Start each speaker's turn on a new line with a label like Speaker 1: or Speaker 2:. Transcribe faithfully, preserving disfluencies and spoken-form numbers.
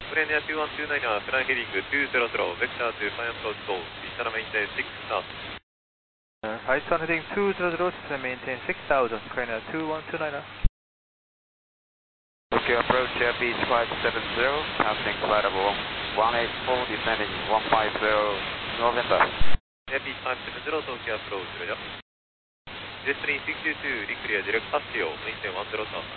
Speaker 1: Pioneer two one two nine はフライヘディングtwo zero zero、ベクターto Science Road Go、インターメインテンsixスタート。
Speaker 2: Right turn heading two zero zero to maintain six thousand, Pioneer two one two nine.
Speaker 3: Okay, approach Beach five seven zero, passing flight level one eight four, descending one five zero, November.
Speaker 1: Beach five seven zero、東京アプローチよ。Destiny six two two、リクリアディレクタッチを、メインテンone zeroスタート。